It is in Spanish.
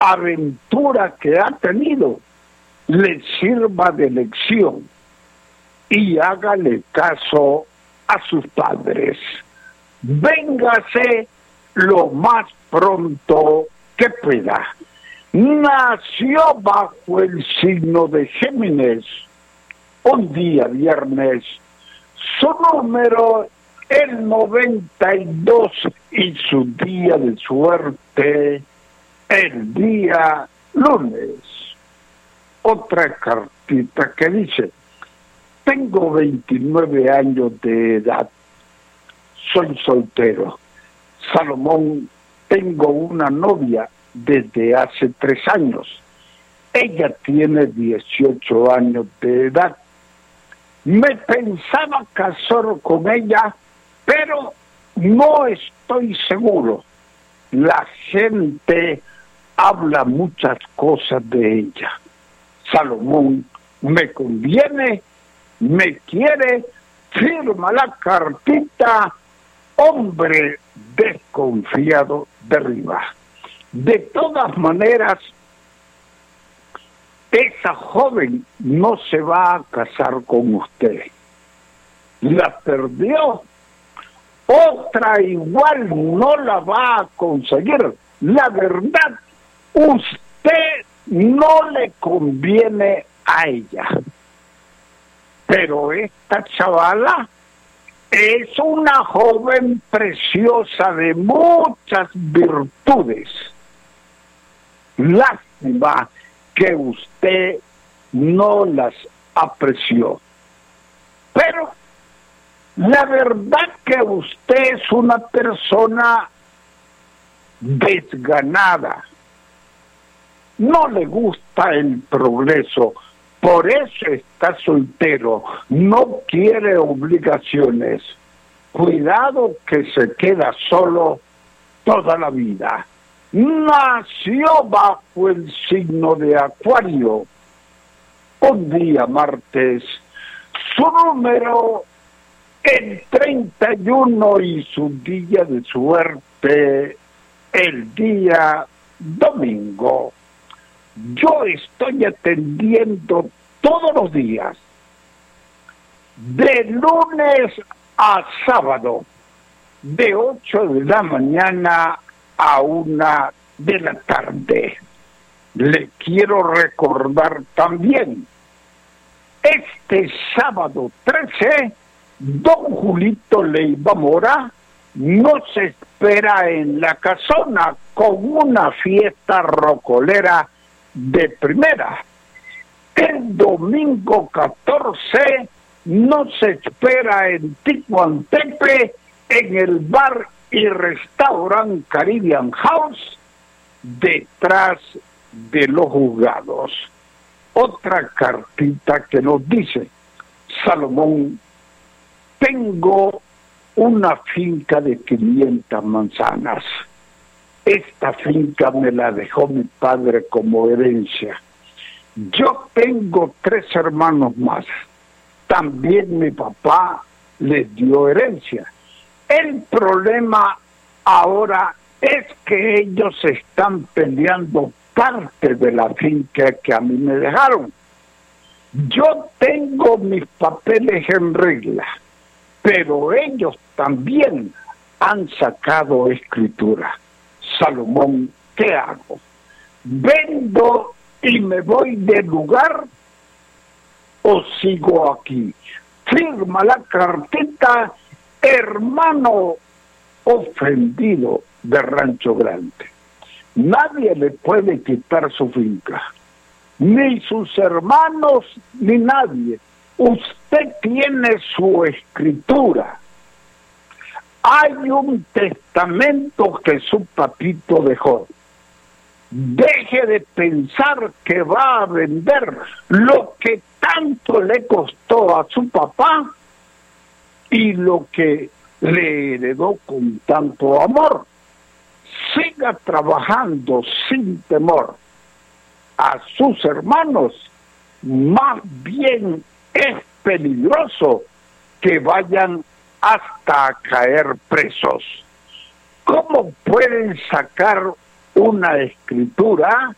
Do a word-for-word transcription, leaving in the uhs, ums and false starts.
aventura que ha tenido le sirva de lección y hágale caso a sus padres. Véngase lo más pronto que pueda. Nació bajo el signo de Géminis, un día viernes. Su número el noventa y dos y su día de suerte el día lunes. Otra cartita que dice: tengo veintinueve años de edad, soy soltero. Salomón, tengo una novia desde hace tres años. Ella tiene dieciocho años de edad. Me pensaba casar con ella, pero no estoy seguro. La gente habla muchas cosas de ella. Salomón, ¿me conviene? ¿Me quiere? Firma la cartita, hombre desconfiado de arriba. De todas maneras, esa joven no se va a casar con usted. La perdió. Otra igual no la va a conseguir. La verdad, usted no le conviene a ella. Pero esta chavala es una joven preciosa de muchas virtudes. Lástima que usted no las apreció. Pero la verdad que usted es una persona desganada. No le gusta el progreso, por eso está soltero, no quiere obligaciones. Cuidado que se queda solo toda la vida. Nació bajo el signo de Acuario, un día martes. Su número el treinta y uno y su día de suerte el día domingo. Yo estoy atendiendo todos los días, de lunes a sábado, de ocho de la mañana a una de la tarde. Le quiero recordar también, este sábado trece, don Julito Leiva Mora nos espera en la casona con una fiesta rocolera de primera. El domingo catorce nos espera en Ticuantepe, en el bar y restaurante Caribbean House, detrás de los juzgados. Otra cartita que nos dice: Salomón, tengo una finca de quinientas manzanas. Esta finca me la dejó mi padre como herencia. Yo tengo tres hermanos más. También mi papá les dio herencia. El problema ahora es que ellos están peleando parte de la finca que a mí me dejaron. Yo tengo mis papeles en regla, pero ellos también han sacado escritura. Salomón, ¿qué hago? ¿Vendo y me voy del lugar o sigo aquí? Firma la cartita, hermano ofendido de Rancho Grande. Nadie le puede quitar su finca, ni sus hermanos, ni nadie. Usted tiene su escritura. Hay un testamento que su papito dejó. Deje de pensar que va a vender lo que tanto le costó a su papá y lo que le heredó con tanto amor. Siga trabajando sin temor. A sus hermanos, más bien es peligroso que vayan hasta caer presos. ¿Cómo pueden sacar una escritura